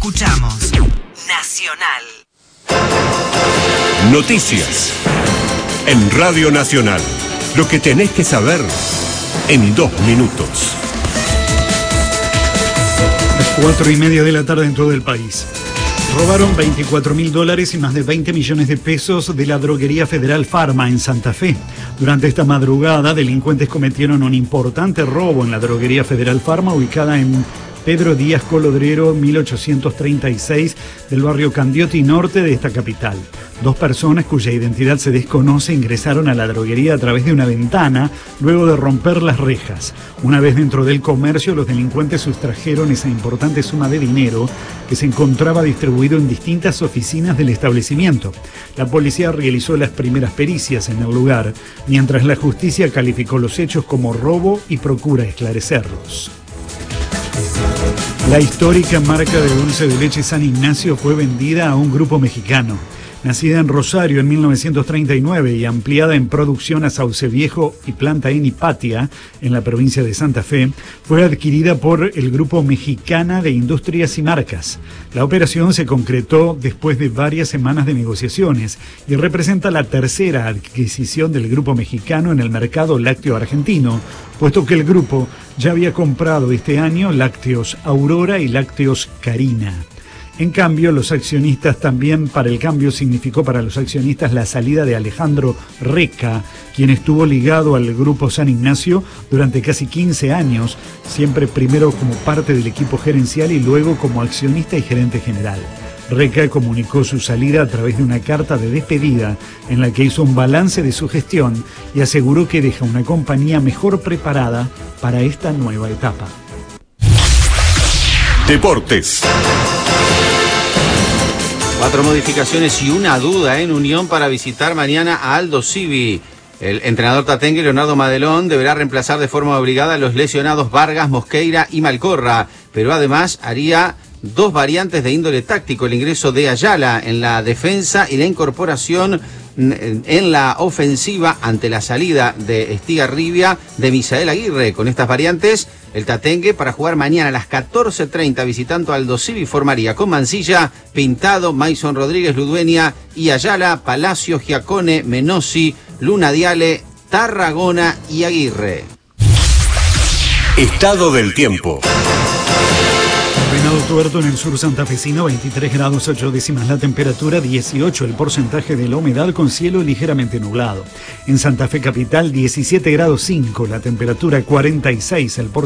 Escuchamos Nacional. Noticias en Radio Nacional. Lo que tenés que saber en 2 minutos. Las 4:30 de la tarde en todo el país. Robaron $24.000 y más de 20 millones de pesos de la droguería Federal Pharma en Santa Fe. Durante esta madrugada, delincuentes cometieron un importante robo en la droguería Federal Pharma, ubicada en Pedro Díaz Colodrero, 1836, del barrio Candioti Norte de esta capital. 2 personas cuya identidad se desconoce ingresaron a la droguería a través de una ventana luego de romper las rejas. Una vez dentro del comercio, los delincuentes sustrajeron esa importante suma de dinero que se encontraba distribuido en distintas oficinas del establecimiento. La policía realizó las primeras pericias en el lugar, mientras la justicia calificó los hechos como robo y procura esclarecerlos. La histórica marca de dulce de leche San Ignacio fue vendida a un grupo mexicano. Nacida en Rosario en 1939 y ampliada en producción a Sauce Viejo y planta en Hipatia, en la provincia de Santa Fe, fue adquirida por el Grupo Mexicana de Industrias y Marcas. La operación se concretó después de varias semanas de negociaciones y representa la tercera adquisición del Grupo Mexicano en el mercado lácteo argentino, puesto que el grupo ya había comprado este año Lácteos Aurora y Lácteos Carina. En cambio, los accionistas también, para el cambio significó para los accionistas la salida de Alejandro Reca, quien estuvo ligado al Grupo San Ignacio durante casi 15 años, siempre primero como parte del equipo gerencial y luego como accionista y gerente general. Reca comunicó su salida a través de una carta de despedida en la que hizo un balance de su gestión y aseguró que deja una compañía mejor preparada para esta nueva etapa. Deportes. 4 modificaciones y una duda en Unión para visitar mañana a Aldo Civi. El entrenador tatengue Leonardo Madelón deberá reemplazar de forma obligada a los lesionados Vargas, Mosqueira y Malcorra, pero además haría 2 variantes de índole táctico: el ingreso de Ayala en la defensa y la incorporación en la ofensiva ante la salida de Estigarribia de Misael Aguirre. Con estas variantes, el tatengue para jugar mañana a las 14:30 visitando a Aldo Civi formaría con Mancilla, Pintado, Maison Rodríguez, Ludueña y Ayala, Palacio, Giacone, Menossi, Luna Diale, Tarragona y Aguirre. Estado del tiempo. Venado Tuerto en el sur santafesino, 23 grados 8 décimas la temperatura, 18 el porcentaje de la humedad con cielo ligeramente nublado. En Santa Fe capital, 17 grados 5 la temperatura, 46 el porcentaje